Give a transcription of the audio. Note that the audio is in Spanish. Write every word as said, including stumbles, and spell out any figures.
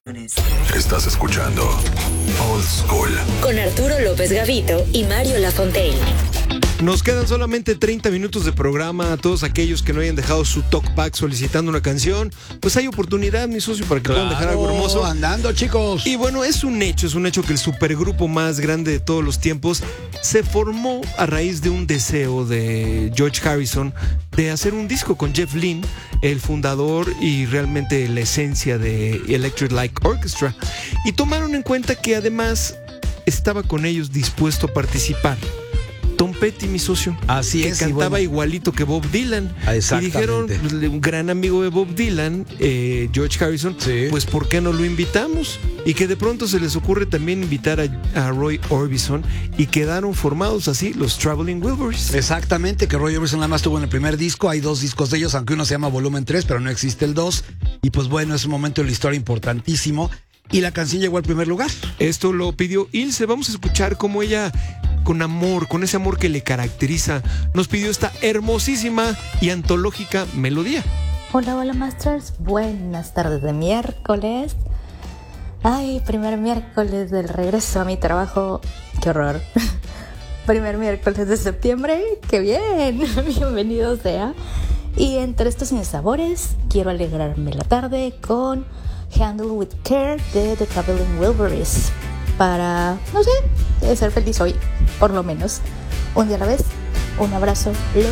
Estás escuchando Old School con Arturo López Gavito y Mario Lafontaine. Nos quedan solamente treinta minutos de programa. A todos aquellos que no hayan dejado su talkback solicitando una canción, pues hay oportunidad, mi socio, para que Claro, puedan dejar algo hermoso. Andando, chicos. Y bueno, es un hecho, es un hecho que el supergrupo más grande de todos los tiempos se formó a raíz de un deseo de George Harrison de hacer un disco con Jeff Lynne, el fundador y realmente la esencia de Electric Light Orchestra. Y tomaron en cuenta que además estaba con ellos dispuesto a participar Tom Petty, mi socio. Así que es. cantaba bueno. igualito que Bob Dylan. Exactamente. Y dijeron, pues, un gran amigo de Bob Dylan, eh, George Harrison, Sí. pues ¿por qué no lo invitamos? Y que de pronto se les ocurre también invitar a, a Roy Orbison, y quedaron formados así los Traveling Wilburys. Exactamente, que Roy Orbison nada más tuvo en el primer disco. Hay dos discos de ellos, aunque uno se llama Volumen tres, pero no existe el dos. Y pues bueno, es un momento de la historia importantísimo. Y la canción llegó al primer lugar. Esto lo pidió Ilse. Vamos a escuchar cómo ella, con amor, con ese amor que le caracteriza, nos pidió esta hermosísima y antológica melodía. Hola, hola Masters, buenas tardes de miércoles. Ay, primer miércoles del regreso a mi trabajo, qué horror. Primer miércoles de septiembre, qué bien, bienvenido sea. Y entre estos sinsabores, quiero alegrarme la tarde con Handle with Care de The Traveling Wilburys, para, no sé, ser feliz hoy, por lo menos. Un día a la vez, un abrazo.